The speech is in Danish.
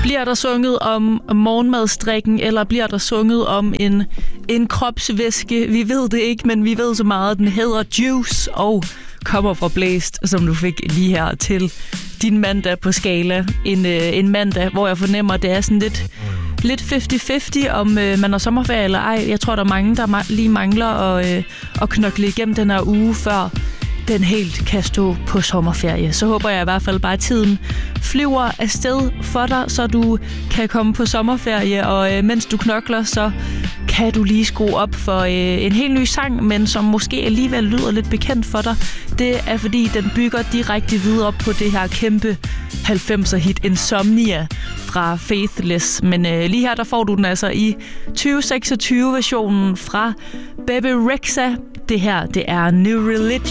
Bliver der sunget om morgenmadsdrikken, eller bliver der sunget om en kropsvæske? Vi ved det ikke, men vi ved så meget. Den hedder Juice og kommer fra Blæst, som du fik lige her til din mandag på skala. En mandag, hvor jeg fornemmer, at det er sådan lidt 50-50, om man har sommerferie eller ej. Jeg tror, der er mange, der lige mangler at knokle igennem den her uge, før den helt kan stå på sommerferie. Så håber jeg i hvert fald bare, at tiden flyver afsted for dig, så du kan komme på sommerferie, og mens du knokler, så kan du lige skrue op for en helt ny sang, men som måske alligevel lyder lidt bekendt for dig. Det er, fordi den bygger direkte videre på det her kæmpe 90'er-hit Insomnia fra Faithless. Men lige her, der får du den altså i 2026-versionen fra Bebe Rexha. Det her, det er New Religion.